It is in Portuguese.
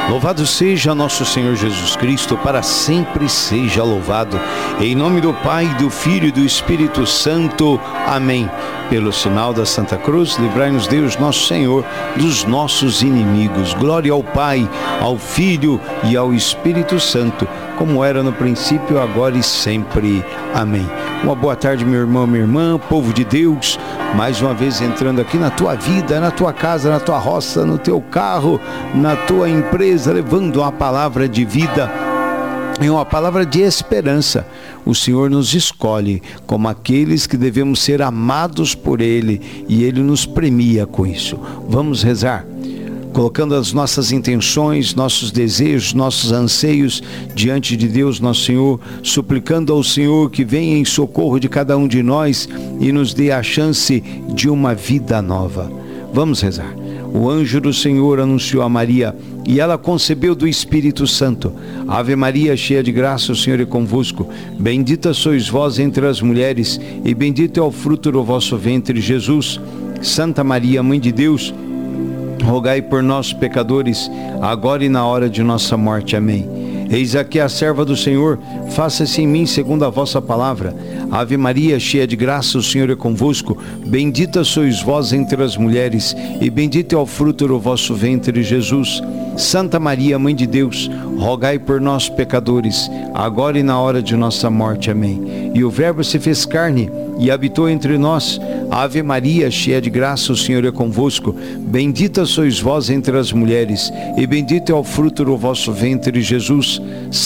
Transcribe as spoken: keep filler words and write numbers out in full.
Louvado seja nosso Senhor Jesus Cristo, para sempre seja louvado. Em nome do Pai, do Filho e do Espírito Santo. Amém. Pelo sinal da Santa Cruz, livrai-nos Deus nosso Senhor dos nossos inimigos. Glória ao Pai, ao Filho e ao Espírito Santo, como era no princípio, agora e sempre. Amém. Uma boa tarde, meu irmão, minha irmã, povo de Deus, mais uma vez entrando aqui na tua vida, na tua casa, na tua roça, no teu carro, na tua empresa, levando uma palavra de vida e uma palavra de esperança. O Senhor nos escolhe como aqueles que devemos ser amados por Ele, e Ele nos premia com isso. Vamos rezar, colocando as nossas intenções, nossos desejos, nossos anseios diante de Deus nosso Senhor, suplicando ao Senhor que venha em socorro de cada um de nós e nos dê a chance de uma vida nova. Vamos rezar. O anjo do Senhor anunciou a Maria, e ela concebeu do Espírito Santo. Ave Maria, cheia de graça, o Senhor é convosco. Bendita sois vós entre as mulheres, e bendito é o fruto do vosso ventre, Jesus. Santa Maria, Mãe de Deus, rogai por nós, pecadores, agora e na hora de nossa morte. Amém. Eis aqui a serva do Senhor, faça-se em mim segundo a vossa palavra. Ave Maria, cheia de graça, o Senhor é convosco. Bendita sois vós entre as mulheres, e bendito é o fruto do vosso ventre, Jesus. Santa Maria, Mãe de Deus, rogai por nós, pecadores, agora e na hora de nossa morte. Amém. E o Verbo se fez carne e habitou entre nós. Ave Maria, cheia de graça, o Senhor é convosco. Bendita sois vós entre as mulheres, e bendito é o fruto do vosso ventre, Jesus.